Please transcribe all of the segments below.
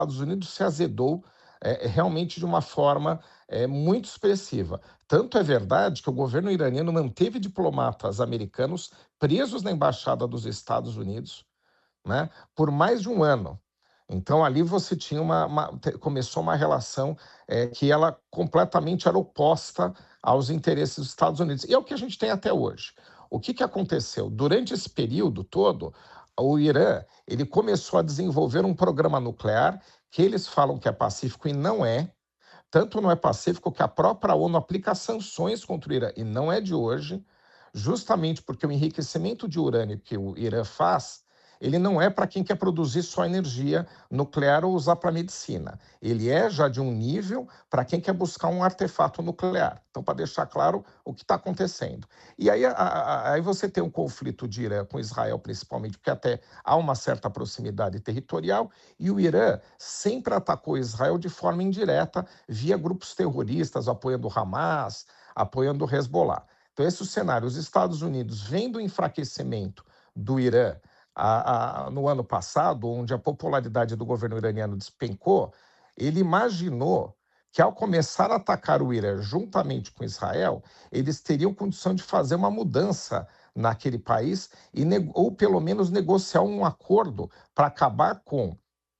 Estados Unidos se azedou realmente de uma forma muito expressiva. Tanto é verdade que o governo iraniano manteve diplomatas americanos presos na embaixada dos Estados Unidos, né, por mais de um ano. Então ali você tinha começou uma relação que ela completamente era oposta aos interesses dos Estados Unidos. E é o que a gente tem até hoje. O que, que aconteceu? Durante esse período todo, o Irã ele começou a desenvolver um programa nuclear que eles falam que é pacífico e não é. Tanto não é pacífico que a própria ONU aplica sanções contra o Irã, e não é de hoje, justamente porque o enriquecimento de urânio que o Irã faz, ele não é para quem quer produzir só energia nuclear ou usar para medicina. Ele é já de um nível para quem quer buscar um artefato nuclear. Então, para deixar claro o que está acontecendo. E aí, aí você tem um conflito de Irã com Israel, principalmente, porque até há uma certa proximidade territorial, e o Irã sempre atacou Israel de forma indireta, via grupos terroristas, apoiando o Hamas, apoiando o Hezbollah. Então, esse é o cenário. Os Estados Unidos, vendo o enfraquecimento do Irã no ano passado, onde a popularidade do governo iraniano despencou, ele imaginou que ao começar a atacar o Irã juntamente com Israel, eles teriam condição de fazer uma mudança naquele país ou pelo menos negociar um acordo para acabar com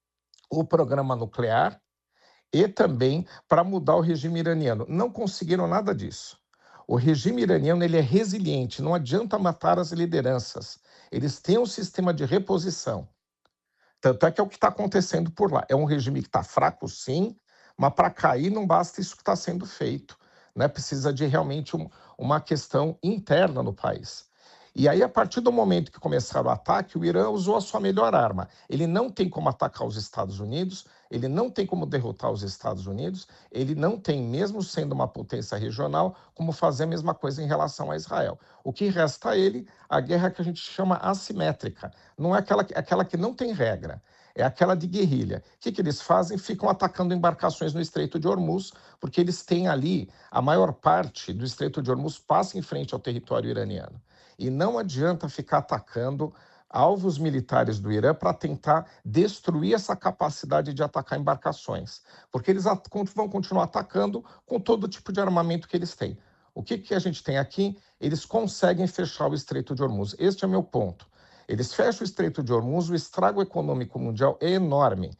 o programa nuclear e também para mudar o regime iraniano. Não conseguiram nada disso. O regime iraniano ele é resiliente, não adianta matar as lideranças. Eles têm um sistema de reposição. Tanto é que é o que está acontecendo por lá. É um regime que está fraco, sim, mas para cair não basta isso que está sendo feito. Né? Precisa de realmente uma questão interna no país. E aí, a partir do momento que começaram o ataque, o Irã usou a sua melhor arma. Ele não tem como atacar os Estados Unidos, ele não tem como derrotar os Estados Unidos, ele não tem, mesmo sendo uma potência regional, como fazer a mesma coisa em relação a Israel. O que resta a ele, a guerra que a gente chama assimétrica. Não é aquela que não tem regra, é aquela de guerrilha. O que eles fazem? Ficam atacando embarcações no Estreito de Hormuz, porque eles têm ali, a maior parte do Estreito de Hormuz passa em frente ao território iraniano. E não adianta ficar atacando alvos militares do Irã para tentar destruir essa capacidade de atacar embarcações, porque eles vão continuar atacando com todo tipo de armamento que eles têm. O que a gente tem aqui? Eles conseguem fechar o Estreito de Hormuz. Este é meu ponto. Eles fecham o Estreito de Hormuz, o estrago econômico mundial é enorme.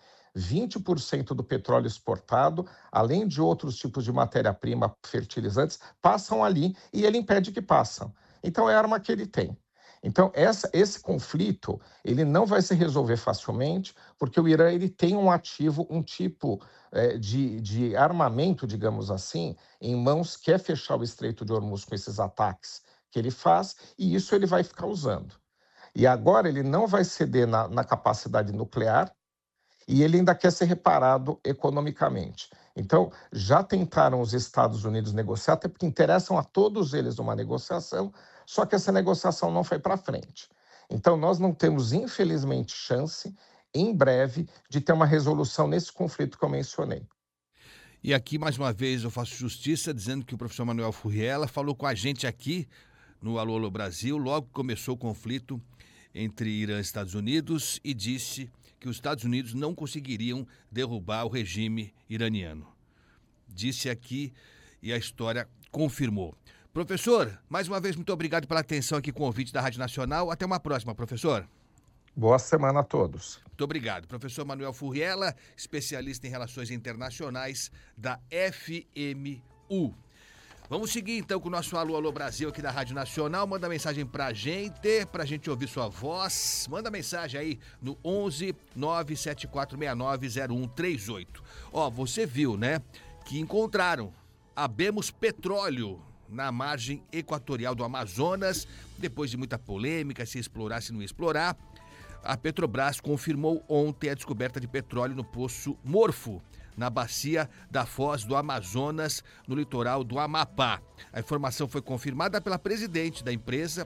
20% do petróleo exportado, além de outros tipos de matéria-prima, fertilizantes, passam ali e ele impede que passem. Então, é a arma que ele tem. Então, esse conflito, ele não vai se resolver facilmente, porque o Irã ele tem um ativo, um tipo de armamento, digamos assim, em mãos, que é fechar o Estreito de Hormuz com esses ataques que ele faz, e isso ele vai ficar usando. E agora ele não vai ceder na capacidade nuclear, e ele ainda quer ser reparado economicamente. Então, já tentaram os Estados Unidos negociar, até porque interessam a todos eles uma negociação, só que essa negociação não foi para frente. Então, nós não temos, infelizmente, chance, em breve, de ter uma resolução nesse conflito que eu mencionei. E aqui, mais uma vez, eu faço justiça dizendo que o professor Manuel Furriela falou com a gente aqui no Alô Alô Brasil, logo que começou o conflito entre Irã e Estados Unidos, e disse que os Estados Unidos não conseguiriam derrubar o regime iraniano. Disse aqui e a história confirmou. Professor, mais uma vez, muito obrigado pela atenção aqui com o ouvinte da Rádio Nacional. Até uma próxima, professor. Boa semana a todos. Muito obrigado. Professor Manuel Furriela, especialista em relações internacionais da FMU. Vamos seguir então com o nosso Alô Alô Brasil aqui da Rádio Nacional. Manda mensagem pra gente ouvir sua voz. Manda mensagem aí no 11 97469 0138. Ó, você viu, né, que encontraram Habemus Petróleo na margem equatorial do Amazonas, depois de muita polêmica, se explorar, se não explorar. A Petrobras confirmou ontem a descoberta de petróleo no Poço Morfo, na bacia da Foz do Amazonas, no litoral do Amapá. A informação foi confirmada pela presidente da empresa,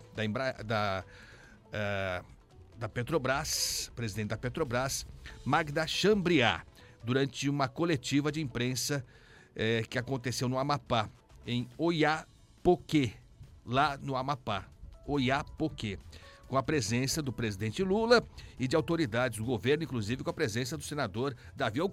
da Petrobras, presidente da Petrobras, Magda Chambriard, durante uma coletiva de imprensa que aconteceu no Amapá, em Oiapoque, lá no Amapá, Oiapoque, com a presença do presidente Lula e de autoridades do governo, inclusive com a presença do senador Davi Alcolumbre.